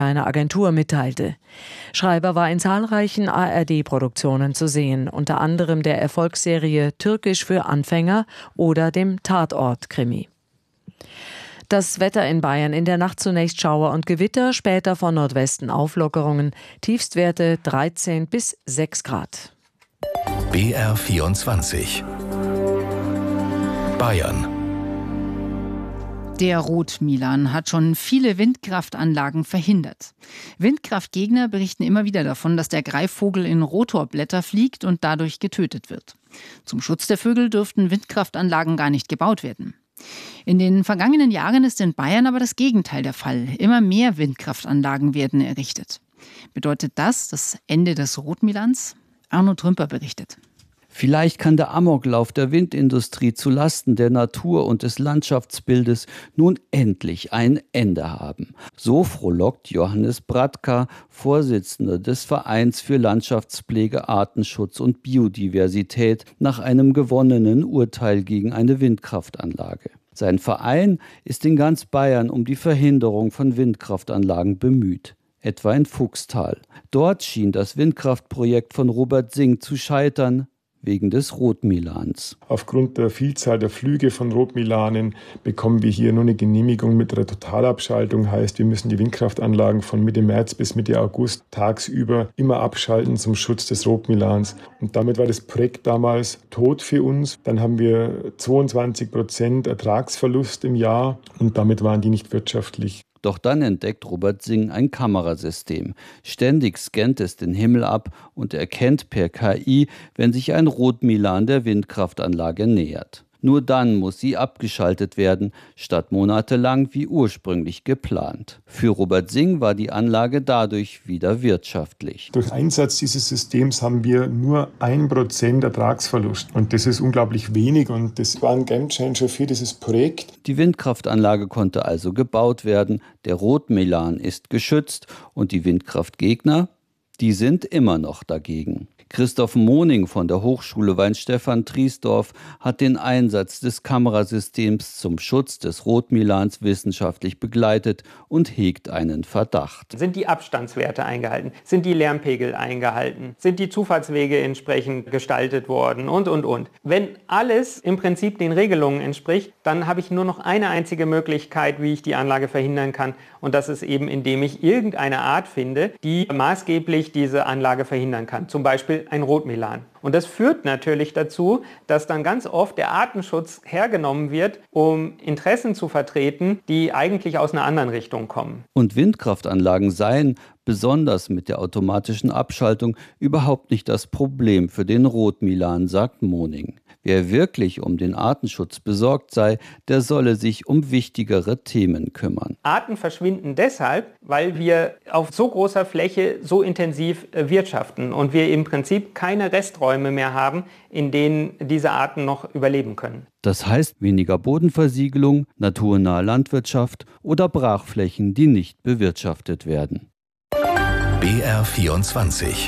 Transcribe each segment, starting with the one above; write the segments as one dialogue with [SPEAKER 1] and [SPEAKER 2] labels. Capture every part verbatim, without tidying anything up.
[SPEAKER 1] eine Agentur mitteilte. Schreiber war in zahlreichen A R D-Produktionen zu sehen, unter anderem der Erfolgsserie Türkisch für Anfänger oder dem Tatort-Krimi. Das Wetter in Bayern: in der Nacht zunächst Schauer und Gewitter, später von Nordwesten Auflockerungen. Tiefstwerte dreizehn bis sechs Grad.
[SPEAKER 2] B R vierundzwanzig Bayern.
[SPEAKER 3] Der Rotmilan hat schon viele Windkraftanlagen verhindert. Windkraftgegner berichten immer wieder davon, dass der Greifvogel in Rotorblätter fliegt und dadurch getötet wird. Zum Schutz der Vögel dürften Windkraftanlagen gar nicht gebaut werden. In den vergangenen Jahren ist in Bayern aber das Gegenteil der Fall. Immer mehr Windkraftanlagen werden errichtet. Bedeutet das das Ende des Rotmilans? Arno Trümper berichtet.
[SPEAKER 4] Vielleicht kann der Amoklauf der Windindustrie zu Lasten der Natur und des Landschaftsbildes nun endlich ein Ende haben. So frohlockt Johannes Bradka, Vorsitzender des Vereins für Landschaftspflege, Artenschutz und Biodiversität, nach einem gewonnenen Urteil gegen eine Windkraftanlage. Sein Verein ist in ganz Bayern um die Verhinderung von Windkraftanlagen bemüht. Etwa in Fuchstal. Dort schien das Windkraftprojekt von Robert Singh zu scheitern, wegen des Rotmilans.
[SPEAKER 5] Aufgrund der Vielzahl der Flüge von Rotmilanen bekommen wir hier nur eine Genehmigung mit einer Totalabschaltung. Heißt, wir müssen die Windkraftanlagen von Mitte März bis Mitte August tagsüber immer abschalten zum Schutz des Rotmilans. Und damit war das Projekt damals tot für uns. Dann haben wir zweiundzwanzig Prozent Ertragsverlust im Jahr und damit waren die nicht wirtschaftlich.
[SPEAKER 4] Doch dann entdeckt Robert Singh ein Kamerasystem. Ständig scannt es den Himmel ab und erkennt per K I, wenn sich ein Rotmilan der Windkraftanlage nähert. Nur dann muss sie abgeschaltet werden, statt monatelang wie ursprünglich geplant. Für Robert Singh war die Anlage dadurch wieder wirtschaftlich.
[SPEAKER 5] Durch Einsatz dieses Systems haben wir nur ein Prozent Ertragsverlust. Und das ist unglaublich wenig und das war ein Gamechanger für dieses Projekt.
[SPEAKER 4] Die Windkraftanlage konnte also gebaut werden, der Rotmilan ist geschützt und die Windkraftgegner, die sind immer noch dagegen. Christoph Moning von der Hochschule Weinstefan-Triesdorf hat den Einsatz des Kamerasystems zum Schutz des Rotmilans wissenschaftlich begleitet und hegt einen Verdacht.
[SPEAKER 6] Sind die Abstandswerte eingehalten? Sind die Lärmpegel eingehalten? Sind die Zufahrtswege entsprechend gestaltet worden? Und, und, und. Wenn alles im Prinzip den Regelungen entspricht, dann habe ich nur noch eine einzige Möglichkeit, wie ich die Anlage verhindern kann. Und das ist eben, indem ich irgendeine Art finde, die maßgeblich diese Anlage verhindern kann. Zum Beispiel ein Rotmilan. Und das führt natürlich dazu, dass dann ganz oft der Artenschutz hergenommen wird, um Interessen zu vertreten, die eigentlich aus einer anderen Richtung kommen.
[SPEAKER 4] Und Windkraftanlagen seien, besonders mit der automatischen Abschaltung, überhaupt nicht das Problem für den Rotmilan, sagt Moning. Wer wirklich um den Artenschutz besorgt sei, der solle sich um wichtigere Themen kümmern.
[SPEAKER 6] Arten verschwinden deshalb, weil wir auf so großer Fläche so intensiv wirtschaften und wir im Prinzip keine Resträume mehr haben, in denen diese Arten noch überleben können.
[SPEAKER 4] Das heißt weniger Bodenversiegelung, naturnahe Landwirtschaft oder Brachflächen, die nicht bewirtschaftet werden.
[SPEAKER 2] B R vierundzwanzig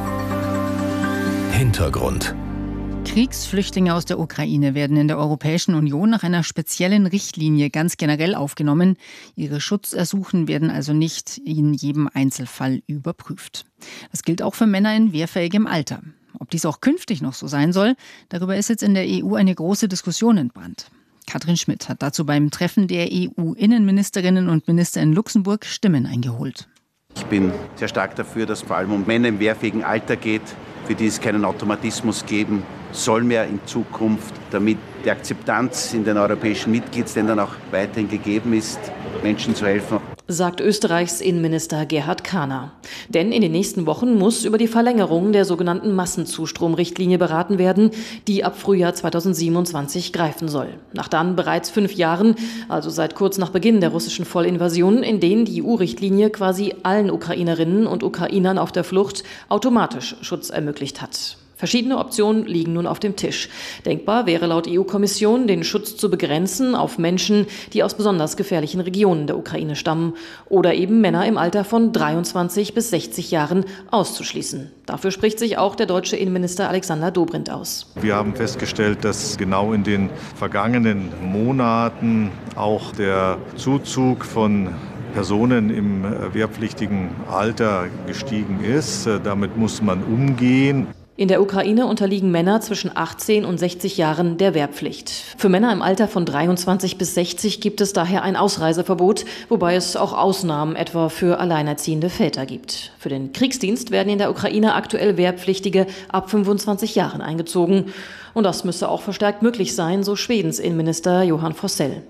[SPEAKER 2] Hintergrund.
[SPEAKER 3] Kriegsflüchtlinge aus der Ukraine werden in der Europäischen Union nach einer speziellen Richtlinie ganz generell aufgenommen. Ihre Schutzersuchen werden also nicht in jedem Einzelfall überprüft. Das gilt auch für Männer in wehrfähigem Alter. Ob dies auch künftig noch so sein soll, darüber ist jetzt in der E U eine große Diskussion entbrannt. Katrin Schmidt hat dazu beim Treffen der E U-Innenministerinnen und Minister in Luxemburg Stimmen eingeholt.
[SPEAKER 7] Ich bin sehr stark dafür, dass es vor allem um Männer im wehrfähigen Alter geht, für die es keinen Automatismus geben soll mehr in Zukunft, damit die Akzeptanz in den europäischen Mitgliedsländern auch weiterhin gegeben ist, Menschen zu helfen.
[SPEAKER 8] Sagt Österreichs Innenminister Gerhard Kahner. Denn in den nächsten Wochen muss über die Verlängerung der sogenannten Massenzustromrichtlinie beraten werden, die ab Frühjahr zweitausendsiebenundzwanzig greifen soll. Nach dann bereits fünf Jahren, also seit kurz nach Beginn der russischen Vollinvasion, in denen die E U-Richtlinie quasi allen Ukrainerinnen und Ukrainern auf der Flucht automatisch Schutz ermöglicht hat. Verschiedene Optionen liegen nun auf dem Tisch. Denkbar wäre laut E U-Kommission, den Schutz zu begrenzen auf Menschen, die aus besonders gefährlichen Regionen der Ukraine stammen oder eben Männer im Alter von dreiundzwanzig bis sechzig Jahren auszuschließen. Dafür spricht sich auch der deutsche Innenminister Alexander Dobrindt aus.
[SPEAKER 9] Wir haben festgestellt, dass genau in den vergangenen Monaten auch der Zuzug von Personen im wehrpflichtigen Alter gestiegen ist. Damit muss man umgehen.
[SPEAKER 8] In der Ukraine unterliegen Männer zwischen achtzehn und sechzig Jahren der Wehrpflicht. Für Männer im Alter von dreiundzwanzig bis sechzig gibt es daher ein Ausreiseverbot, wobei es auch Ausnahmen etwa für alleinerziehende Väter gibt. Für den Kriegsdienst werden in der Ukraine aktuell Wehrpflichtige ab fünfundzwanzig Jahren eingezogen. Und das müsse auch verstärkt möglich sein, so Schwedens Innenminister Johan Forssell.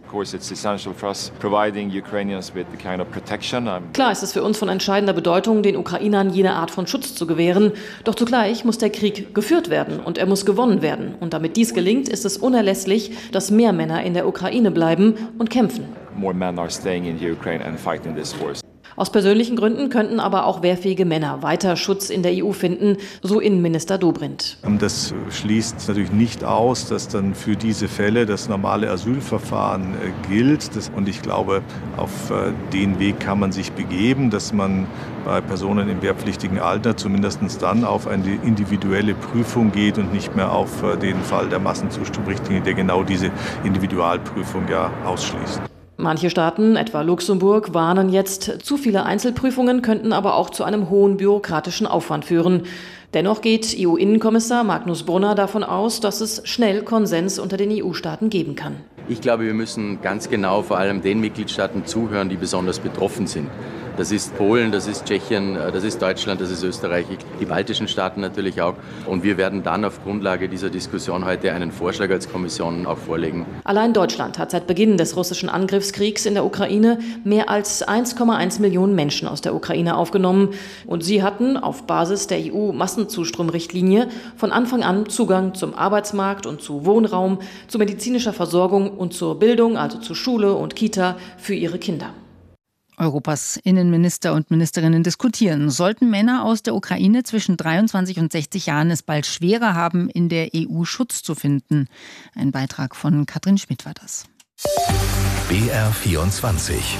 [SPEAKER 8] Klar ist es für uns von entscheidender Bedeutung, den Ukrainern jene Art von Schutz zu gewähren. Doch zugleich muss der Krieg geführt werden und er muss gewonnen werden. Und damit dies gelingt, ist es unerlässlich, dass mehr Männer in der Ukraine bleiben und kämpfen.
[SPEAKER 10] More men are staying in the Ukraine and fighting this war.
[SPEAKER 8] Aus persönlichen Gründen könnten aber auch wehrfähige Männer weiter Schutz in der E U finden, so Innenminister Dobrindt.
[SPEAKER 9] Das schließt natürlich nicht aus, dass dann für diese Fälle das normale Asylverfahren gilt. Und ich glaube, auf den Weg kann man sich begeben, dass man bei Personen im wehrpflichtigen Alter zumindest dann auf eine individuelle Prüfung geht und nicht mehr auf den Fall der Massenzustromrichtlinie, der genau diese Individualprüfung ja ausschließt.
[SPEAKER 8] Manche Staaten, etwa Luxemburg, warnen jetzt, zu viele Einzelprüfungen könnten aber auch zu einem hohen bürokratischen Aufwand führen. Dennoch geht E U-Innenkommissar Magnus Brunner davon aus, dass es schnell Konsens unter den E U-Staaten geben kann.
[SPEAKER 11] Ich glaube, wir müssen ganz genau vor allem den Mitgliedstaaten zuhören, die besonders betroffen sind. Das ist Polen, das ist Tschechien, das ist Deutschland, das ist Österreich, die baltischen Staaten natürlich auch. Und wir werden dann auf Grundlage dieser Diskussion heute einen Vorschlag als Kommission auch vorlegen.
[SPEAKER 8] Allein Deutschland hat seit Beginn des russischen Angriffskriegs in der Ukraine mehr als eins Komma eins Millionen Menschen aus der Ukraine aufgenommen. Und sie hatten auf Basis der E U-Massenzustromrichtlinie von Anfang an Zugang zum Arbeitsmarkt und zu Wohnraum, zu medizinischer Versorgung und zur Bildung, also zu Schule und Kita für ihre Kinder.
[SPEAKER 3] Europas Innenminister und Ministerinnen diskutieren. Sollten Männer aus der Ukraine zwischen dreiundzwanzig und sechzig Jahren es bald schwerer haben, in der E U Schutz zu finden? Ein Beitrag von Katrin Schmidt war das.
[SPEAKER 2] B R vierundzwanzig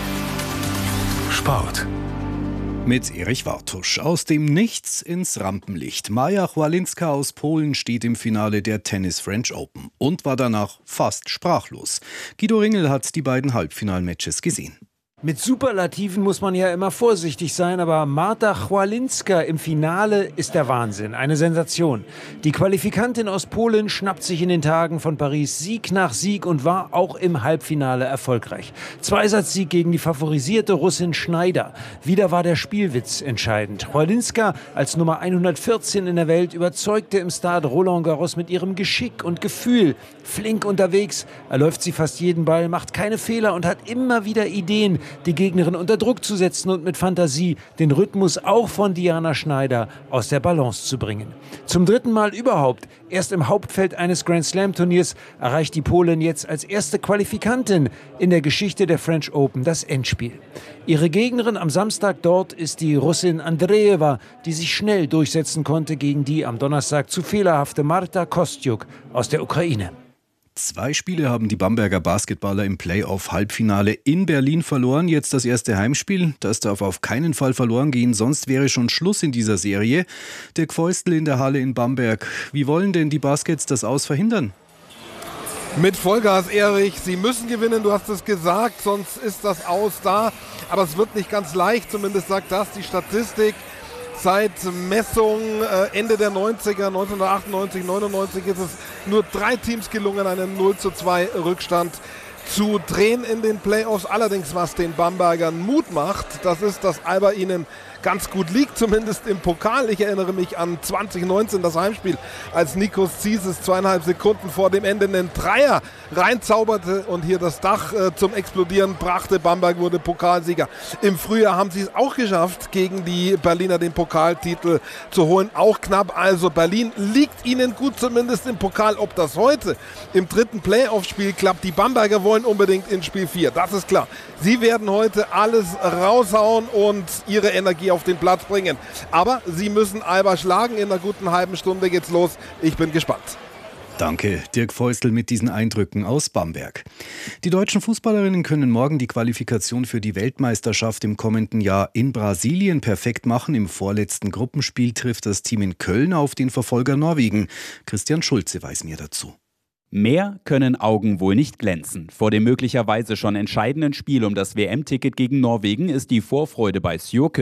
[SPEAKER 2] Sport.
[SPEAKER 12] Mit Erich Wartusch. Aus dem Nichts ins Rampenlicht. Maja Chwalinska aus Polen steht im Finale der Tennis French Open und war danach fast sprachlos. Guido Ringel hat die beiden Halbfinalmatches gesehen.
[SPEAKER 13] Mit Superlativen muss man ja immer vorsichtig sein, aber Marta Chwalinska im Finale ist der Wahnsinn, eine Sensation. Die Qualifikantin aus Polen schnappt sich in den Tagen von Paris Sieg nach Sieg und war auch im Halbfinale erfolgreich. Zweisatzsieg gegen die favorisierte Russin Schneider. Wieder war der Spielwitz entscheidend. Chwalinska als Nummer hundertvierzehn in der Welt überzeugte im Stade Roland Garros mit ihrem Geschick und Gefühl. Flink unterwegs, erläuft sie fast jeden Ball, macht keine Fehler und hat immer wieder Ideen, die Gegnerin unter Druck zu setzen und mit Fantasie den Rhythmus auch von Diana Schneider aus der Balance zu bringen. Zum dritten Mal überhaupt, erst im Hauptfeld eines Grand-Slam-Turniers, erreicht die Polin jetzt als erste Qualifikantin in der Geschichte der French Open das Endspiel. Ihre Gegnerin am Samstag dort ist die Russin Andreeva, die sich schnell durchsetzen konnte gegen die am Donnerstag zu fehlerhafte Marta Kostyuk aus der Ukraine.
[SPEAKER 12] Zwei Spiele haben die Bamberger Basketballer im Playoff-Halbfinale in Berlin verloren. Jetzt das erste Heimspiel. Das darf auf keinen Fall verloren gehen, sonst wäre schon Schluss in dieser Serie. Dirk Feustel in der Halle in Bamberg. Wie wollen denn die Baskets das Aus verhindern?
[SPEAKER 14] Mit Vollgas, Erich. Sie müssen gewinnen, du hast es gesagt, sonst ist das Aus da. Aber es wird nicht ganz leicht, zumindest sagt das die Statistik. Seit Messung äh, Ende der neunziger, neunzehnhundertachtundneunzig, neunundneunzig ist es nur drei Teams gelungen, einen null zu zwei Rückstand zu drehen in den Playoffs. Allerdings, was den Bambergern Mut macht, das ist, dass Alba ihnen ganz gut liegt, zumindest im Pokal. Ich erinnere mich an zwanzig neunzehn, das Heimspiel, als Nikos Zieses zweieinhalb Sekunden vor dem Ende einen Dreier reinzauberte und hier das Dach äh, zum Explodieren brachte. Bamberg wurde Pokalsieger. Im Frühjahr haben sie es auch geschafft, gegen die Berliner den Pokaltitel zu holen. Auch knapp, also Berlin liegt ihnen gut, zumindest im Pokal. Ob das heute im dritten Playoff-Spiel klappt, die Bamberger wollen unbedingt in Spiel vier, das ist klar. Sie werden heute alles raushauen und ihre Energie auf den Platz bringen. Aber sie müssen Alba schlagen. In einer guten halben Stunde geht's los. Ich bin gespannt.
[SPEAKER 12] Danke, Dirk Feustel mit diesen Eindrücken aus Bamberg. Die deutschen Fußballerinnen können morgen die Qualifikation für die Weltmeisterschaft im kommenden Jahr in Brasilien perfekt machen. Im vorletzten Gruppenspiel trifft das Team in Köln auf den Verfolger Norwegen. Christian Schulze weiß mehr dazu.
[SPEAKER 15] Mehr können Augen wohl nicht glänzen. Vor dem möglicherweise schon entscheidenden Spiel um das W M-Ticket gegen Norwegen ist die Vorfreude bei Sjoeke